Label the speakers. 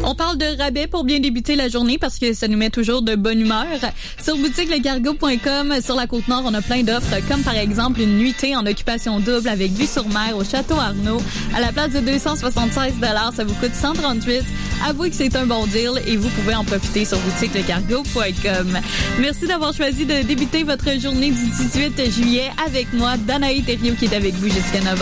Speaker 1: On parle de rabais pour bien débuter la journée parce que ça nous met toujours de bonne humeur. Sur boutiquelecargo.com, sur la Côte-Nord, on a plein d'offres, comme par exemple une nuitée en occupation double avec vue sur mer au Château Arnaud. À la place de 276 $, ça vous coûte 138 $. Avouez que c'est un bon deal et vous pouvez en profiter sur boutiquelecargo.com. Merci d'avoir choisi de débuter votre journée du 18 juillet avec moi, Danaï Thériault, qui est avec vous jusqu'à 9h.